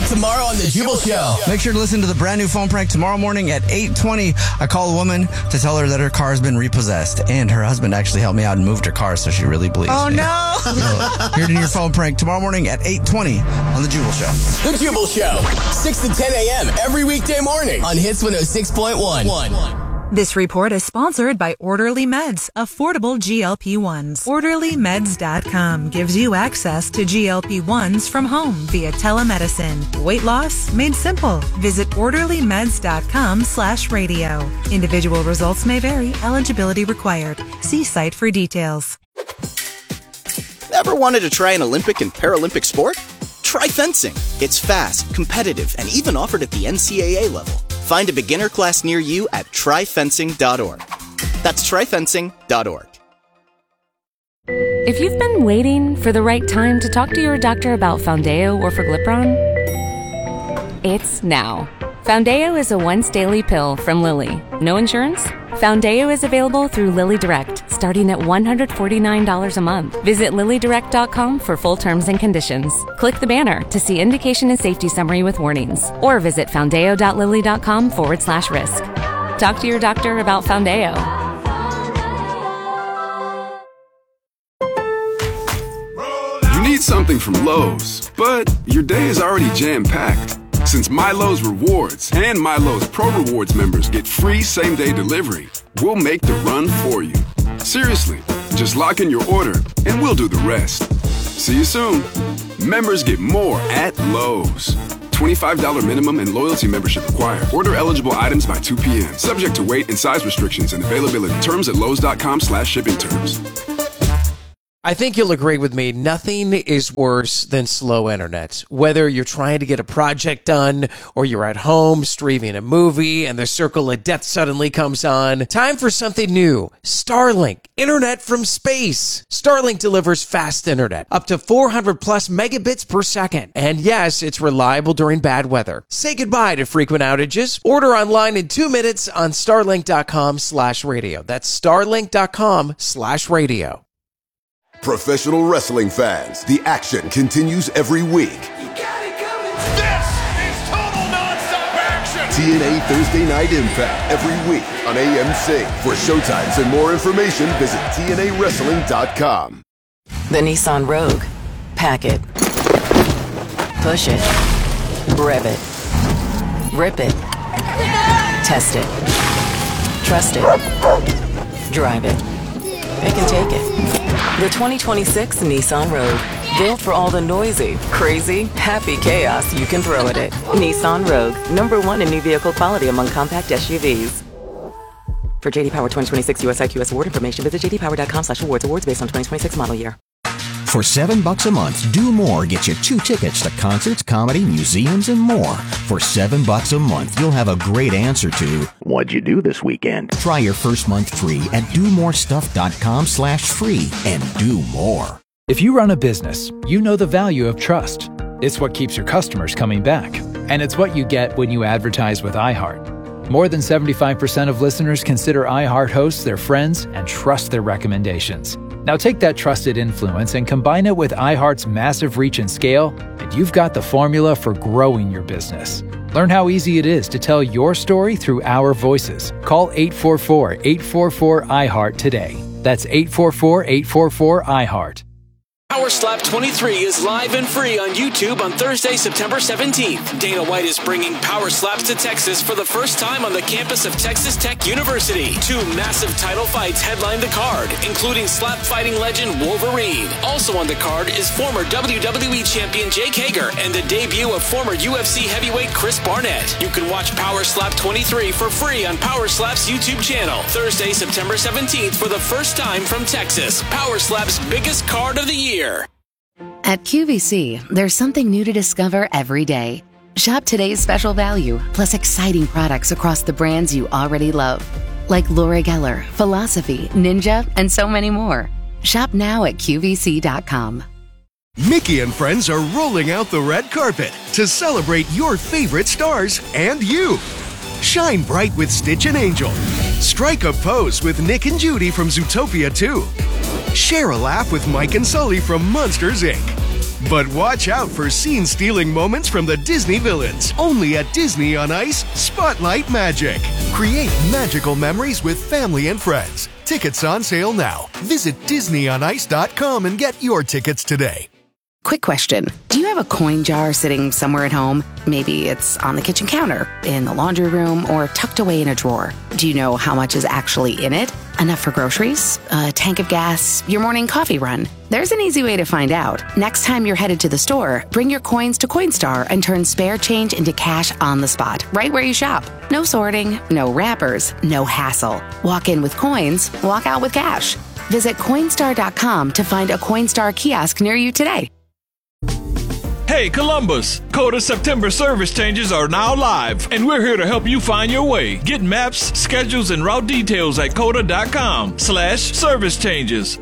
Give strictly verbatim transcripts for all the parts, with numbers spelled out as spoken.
tomorrow on The Jubal Show. Make sure to listen to the brand new phone prank tomorrow morning at eight twenty. I call a woman to tell her that her car has been repossessed, and her husband actually helped me out and moved her car, so she really believes oh, me. no. So, here's your phone prank tomorrow morning at eight twenty on The Jubal Show. The Jubal Show, six to ten a.m. every weekday morning on Hits one oh six point one. This report is sponsored by Orderly Meds, affordable G L P ones. orderly meds dot com gives you access to G L P ones from home via telemedicine. Weight loss made simple. Visit orderly meds dot com slash radio. Individual results may vary. Eligibility required. See site for details. Ever wanted to try an Olympic and Paralympic sport? Try fencing. It's fast, competitive, and even offered at the N C double A level. Find a beginner class near you at try fencing dot org. That's try fencing dot org. If you've been waiting for the right time to talk to your doctor about Foundeo or Forglipron, it's now. Foundeo is a once-daily pill from Lilly. No insurance? Foundeo is available through Lilly Direct, starting at one hundred forty-nine dollars a month. Visit lilly direct dot com for full terms and conditions. Click the banner to see indication and safety summary with warnings. Or visit foundeo dot lilly dot com forward slash risk. Talk to your doctor about Foundeo. You need something from Lowe's, but your day is already jam-packed. Since Milo's Rewards and Milo's Pro Rewards members get free same-day delivery, we'll make the run for you. Seriously, just lock in your order and we'll do the rest. See you soon. Members get more at Lowe's. twenty-five dollars minimum and loyalty membership required. Order eligible items by two p.m. Subject to weight and size restrictions and availability. Terms at lowes dot com slash shipping terms. I think you'll agree with me, nothing is worse than slow internet. Whether you're trying to get a project done or you're at home streaming a movie and the circle of death suddenly comes on. Time for something new. Starlink, internet from space. Starlink delivers fast internet, up to four hundred plus megabits per second. And yes, it's reliable during bad weather. Say goodbye to frequent outages. Order online in two minutes on starlink dot com slash radio. That's starlink dot com slash radio. Professional wrestling fans, the action continues every week. You got it coming. This is total nonstop action. T N A Thursday Night Impact every week on A M C. For showtimes and more information, visit T N A wrestling dot com. The Nissan Rogue. Pack it. Push it. Rev it. Rip it. Test it. Trust it. Drive it. It can take it. The twenty twenty-six Nissan Rogue. Built for all the noisy, crazy, happy chaos you can throw at it. Nissan Rogue. Number one in new vehicle quality among compact S U Vs. For J D Power twenty twenty-six U S I Q S award information, visit j d power dot com slash awards. Awards based on twenty twenty-six model year. For seven bucks a month, Do More gets you two tickets to concerts, comedy, museums, and more. For seven bucks a month, you'll have a great answer to what'd you do this weekend? Try your first month free at do more stuff dot com slash free and do more. If you run a business, you know the value of trust. It's what keeps your customers coming back, and it's what you get when you advertise with iHeart. More than seventy-five percent of listeners consider iHeart hosts their friends and trust their recommendations. Now take that trusted influence and combine it with iHeart's massive reach and scale, and you've got the formula for growing your business. Learn how easy it is to tell your story through our voices. Call eight four four, eight four four, I heart today. That's eight four four, eight four four, I heart. Power Slap twenty-three is live and free on YouTube on Thursday, September seventeenth. Dana White is bringing Power Slaps to Texas for the first time on the campus of Texas Tech University. Two massive title fights headline the card, including slap fighting legend Wolverine. Also on the card is former W W E champion Jake Hager and the debut of former U F C heavyweight Chris Barnett. You can watch Power Slap twenty-three for free on Power Slap's YouTube channel. Thursday, September seventeenth for the first time from Texas. Power Slap's biggest card of the year. At Q V C, there's something new to discover every day. Shop today's special value, plus exciting products across the brands you already love. Like Laura Geller, Philosophy, Ninja, and so many more. Shop now at Q V C dot com. Mickey and friends are rolling out the red carpet to celebrate your favorite stars and you. Shine bright with Stitch and Angel. Strike a pose with Nick and Judy from Zootopia two. Share a laugh with Mike and Sully from Monsters, Incorporated. But watch out for scene-stealing moments from the Disney villains. Only at Disney on Ice, Spotlight Magic. Create magical memories with family and friends. Tickets on sale now. Visit disney on ice dot com and get your tickets today. Quick question. Do you have a coin jar sitting somewhere at home? Maybe it's on the kitchen counter, in the laundry room, or tucked away in a drawer. Do you know how much is actually in it? Enough for groceries? A tank of gas? Your morning coffee run? There's an easy way to find out. Next time you're headed to the store, bring your coins to Coinstar and turn spare change into cash on the spot, right where you shop. No sorting, no wrappers, no hassle. Walk in with coins, walk out with cash. Visit Coinstar dot com to find a Coinstar kiosk near you today. Hey Columbus, Coda September service changes are now live, and we're here to help you find your way. Get maps, schedules, and route details at coda dot com slash service changes.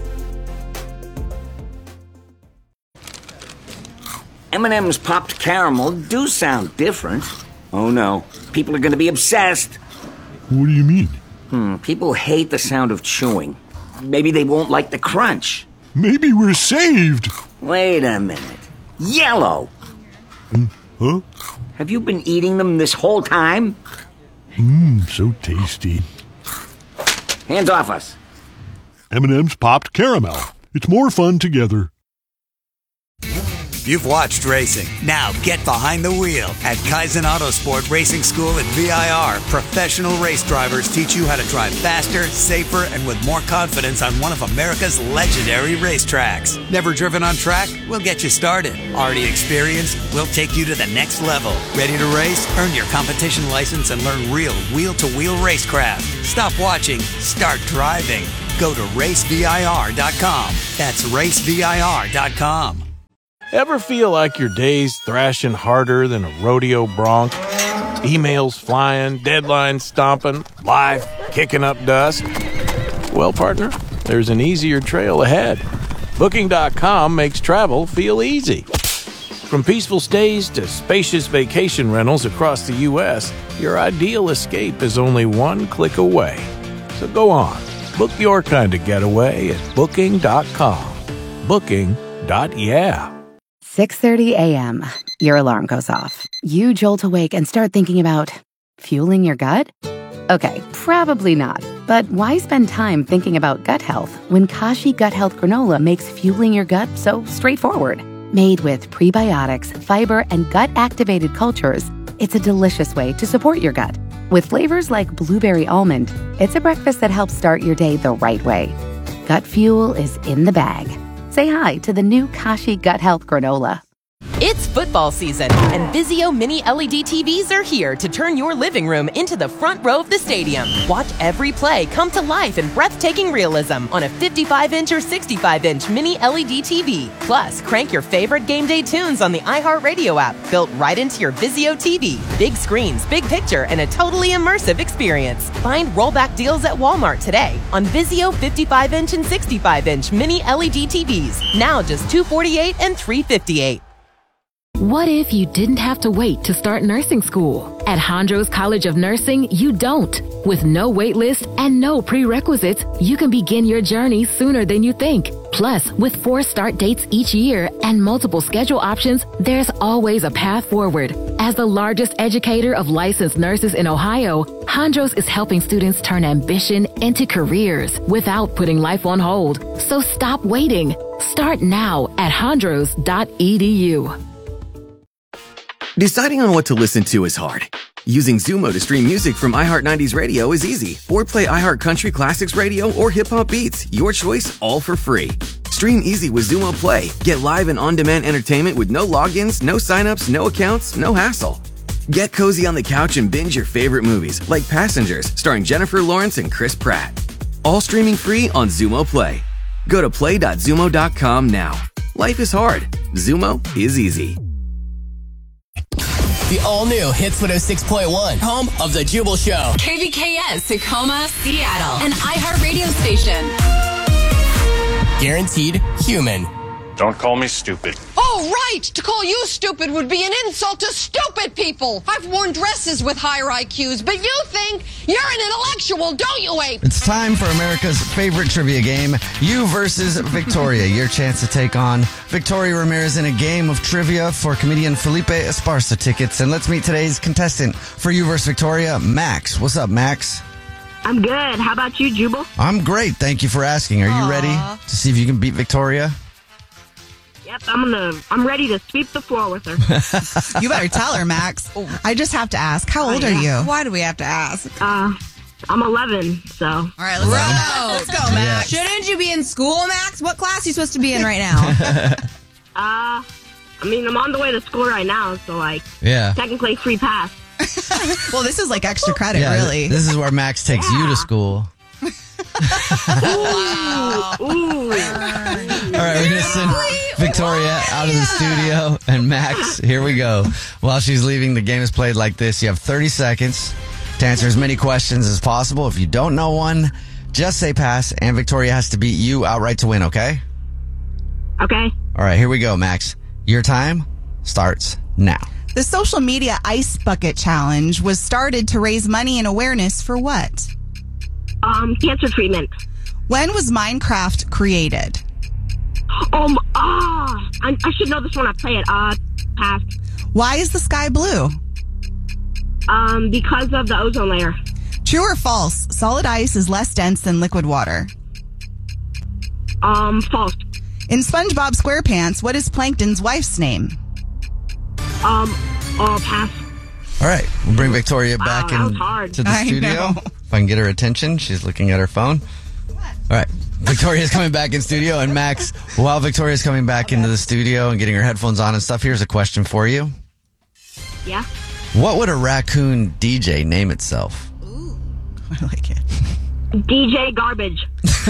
M and M's popped caramel do sound different. Oh no, people are going to be obsessed. What do you mean? Hmm, people hate the sound of chewing. Maybe they won't like the crunch. Maybe we're saved. Wait a minute. Yellow! Huh? Have you been eating them this whole time? Mmm, so tasty. Hands off us. M and M's popped caramel. It's more fun together. You've watched racing. Now get behind the wheel at Kaizen Autosport Racing School at V I R. Professional race drivers teach you how to drive faster, safer, and with more confidence on one of America's legendary racetracks. Never driven on track? We'll get you started. Already experienced? We'll take you to the next level. Ready to race? Earn your competition license and learn real wheel-to-wheel racecraft. Stop watching. Start driving. Go to race V I R dot com. That's race V I R dot com. Ever feel like your day's thrashing harder than a rodeo bronc? Emails flying, deadlines stomping, life kicking up dust? Well, partner, there's an easier trail ahead. Booking dot com makes travel feel easy. From peaceful stays to spacious vacation rentals across the U S, your ideal escape is only one click away. So go on, book your kind of getaway at booking dot com. Booking. Yeah. six thirty a.m. Your alarm goes off. You jolt awake and start thinking about fueling your gut? Okay, probably not. But why spend time thinking about gut health when Kashi Gut Health Granola makes fueling your gut so straightforward? Made with prebiotics, fiber, and gut-activated cultures, it's a delicious way to support your gut. With flavors like blueberry almond, it's a breakfast that helps start your day the right way. Gut fuel is in the bag. Say hi to the new Kashi Gut Health Granola. It's football season, and Vizio Mini L E D T Vs are here to turn your living room into the front row of the stadium. Watch every play come to life in breathtaking realism on a fifty-five inch or sixty-five inch Mini L E D T V. Plus, crank your favorite game day tunes on the iHeartRadio app, built right into your Vizio T V. Big screens, big picture, and a totally immersive experience. Find rollback deals at Walmart today on Vizio fifty-five inch and sixty-five inch Mini L E D T Vs. Now just two hundred forty-eight dollars and three hundred fifty-eight dollars. What if you didn't have to wait to start nursing school? At Hondros College of Nursing, you don't. With no wait list and no prerequisites, you can begin your journey sooner than you think. Plus, with four start dates each year and multiple schedule options, there's always a path forward. As the largest educator of licensed nurses in Ohio, Hondros is helping students turn ambition into careers without putting life on hold. So stop waiting. Start now at hondros dot e d u. Deciding on what to listen to is hard. Using Zumo to stream music from iHeart nineties Radio is easy. Or play iHeart Country Classics Radio or Hip Hop Beats. Your choice, all for free. Stream easy with Zumo Play. Get live and on-demand entertainment with no logins, no signups, no accounts, no hassle. Get cozy on the couch and binge your favorite movies, like Passengers, starring Jennifer Lawrence and Chris Pratt. All streaming free on Zumo Play. Go to play dot zumo dot com now. Life is hard. Zumo is easy. The all-new Hits one oh six point one, home of The Jubal Show. K V K S, Tacoma, Seattle. An iHeart radio station. Guaranteed human. Don't call me stupid. Oh! Oh, right. To call you stupid would be an insult to stupid people. I've worn dresses with higher I Qs, but you think you're an intellectual, don't you, Ape? It's time for America's favorite trivia game, You versus Victoria. Your chance to take on Victoria Ramirez in a game of trivia for comedian Felipe Esparza tickets. And let's meet today's contestant for You versus Victoria, Max. What's up, Max? I'm good. How about you, Jubal? I'm great. Thank you for asking. Are you Aww. ready to see if you can beat Victoria? Yep, I'm gonna. I'm ready to sweep the floor with her. You better tell her, Max. I just have to ask, how old Oh, are yeah. you? Why do we have to ask? Uh, I'm eleven, so. All right, let's go. Let's go, Max. Shouldn't you be in school, Max? What class are you supposed to be in right now? uh, I mean, I'm on the way to school right now, so like, Yeah. technically free pass. Well, this is like extra credit, yeah, really. This is where Max takes you to school. Ooh, ooh. All right, we're going to send Victoria out of the studio. And Max, here we go. While she's leaving, the game is played like this. You have thirty seconds to answer as many questions as possible. If you don't know one, just say pass, and Victoria has to beat you outright to win, okay? Okay. All right, here we go, Max. Your time starts now. The social media ice bucket challenge was started to raise money and awareness for what? Um, cancer treatment. When was Minecraft created? Um, ah, I, I should know this when I play it. Uh, pass. Why is the sky blue? Um, because of the ozone layer. True or false? Solid ice is less dense than liquid water. Um, false. In SpongeBob SquarePants, what is Plankton's wife's name? Um, oh, pass. All right, we'll bring Victoria back that was in hard. to the I studio. know. If I can get her attention, she's looking at her phone. All right, Victoria's coming back in studio, and Max, while Victoria's coming back into the studio and getting her headphones on and stuff, here's a question for you. Yeah. What would a raccoon D J name itself? I like it. D J Garbage.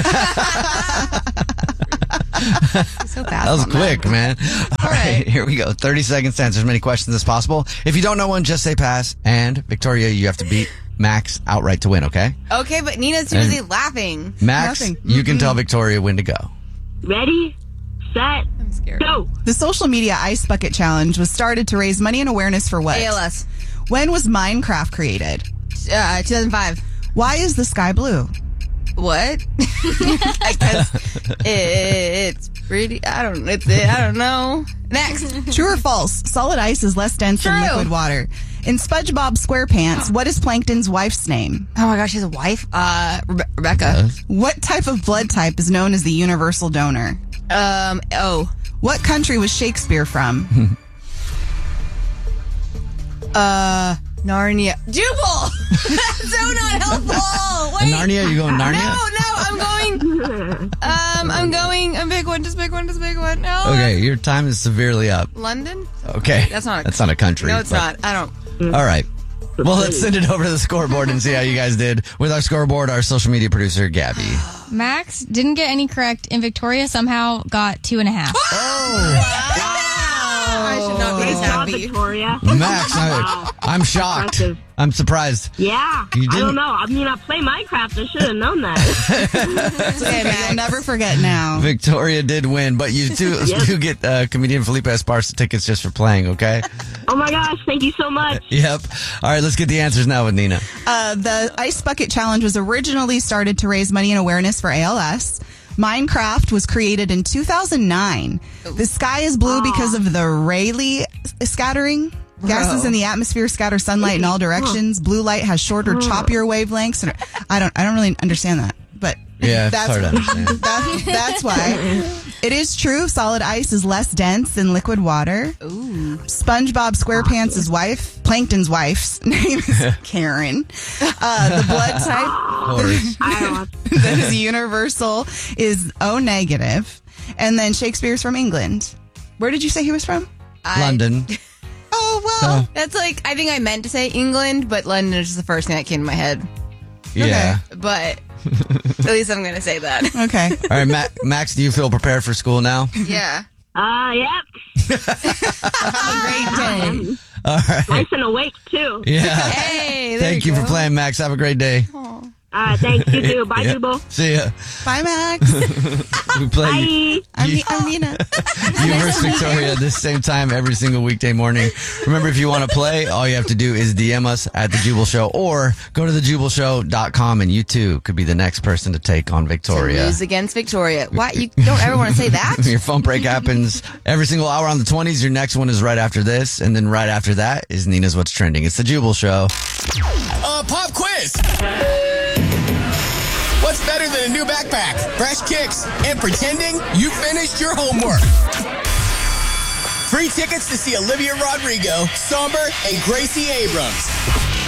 So fast. That was on quick, that. man. All right, here we go. thirty seconds to answer as many questions as possible. If you don't know one, just say pass. And Victoria, you have to beat Max outright to win, okay? Okay, but Nina's too And busy laughing. Max, Nothing. you can tell Victoria when to go. Ready, set, go. The social media ice bucket challenge was started to raise money and awareness for what? A L S. When was Minecraft created? Uh, two thousand five. Why is the sky blue? What? Because it's pretty. I don't. It's. I don't know. Next. True or false? Solid ice is less dense than True. liquid water. In SpongeBob SquarePants, what is Plankton's wife's name? Oh my gosh, she has a wife. Uh, Rebe- Rebecca. What type of blood type is known as the universal donor? Um. Oh. What country was Shakespeare from? Uh. Narnia. Jubal. That's so not helpful. Wait. Narnia? You going Narnia? No, no. I'm going. Um. I'm going. A big one. Just big one. Just big one. No. Okay, your time is severely up. London. Okay. That's not. A, That's not a country. No, it's but- not. I don't. All right. Well, let's send it over to the scoreboard and see how you guys did. With our scoreboard, our social media producer, Gabby. Max didn't get any correct, and Victoria somehow got two and a half. I should not be Great as job, happy. Victoria. Max, I, I'm shocked. Impressive. I'm surprised. Yeah, You I didn't- don't know. I mean, I play Minecraft. I should have known that. Okay, but you'll never forget now. Victoria did win, but you do, Yes. do get uh, comedian Felipe Esparza tickets just for playing, okay? Oh my gosh, thank you so much. Yep. All right, let's get the answers now with Nina. Uh, the Ice Bucket Challenge was originally started to raise money and awareness for A L S. Minecraft was created in two thousand nine. The sky is blue because of the Rayleigh scattering. Gases in the atmosphere scatter sunlight in all directions. Blue light has shorter, choppier wavelengths. And I don't, I don't really understand that, but Yeah, it's that's hard to understand. that, that's why. It is true. Solid ice is less dense than liquid water. Ooh. SpongeBob SquarePants' wife, Plankton's wife's name is Karen. Uh, the blood type that is universal is O negative. And then Shakespeare's from England. Where did you say he was from? London. Oh, well. That's like, I think I meant to say England, but London is just the first thing that came to my head. Yeah. But at least I'm going to say that. Okay. All right, Ma- Max, do you feel prepared for school now? Yeah. Uh, yep. Great day. All right. Nice and awake, too. Yeah. Hey, there Thank you you go. for playing, Max. Have a great day. Uh, thanks, you too. Bye, Yeah. Jubal. See ya. Bye, Max. We play Bye. I'm, Mi- I'm Nina. You versus Victoria this same time every single weekday morning. Remember, if you want to play, all you have to do is D M us at The Jubal Show or go to the jubal show dot com and you too could be the next person to take on Victoria. Lose against Victoria. Why? You don't ever want to say that? Your phone break happens every single hour on the twenties. Your next one is right after this. And then right after that is Nina's What's Trending. It's The Jubal Show. Uh, pop quiz. What's better than a new backpack, fresh kicks, and pretending you finished your homework? Free tickets to see Olivia Rodrigo, Somber, and Gracie Abrams.